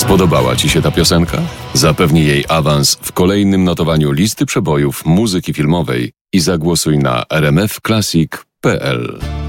Spodobała Ci się ta piosenka? Zapewnij jej awans w kolejnym notowaniu listy przebojów muzyki filmowej i zagłosuj na rmfclassic.pl.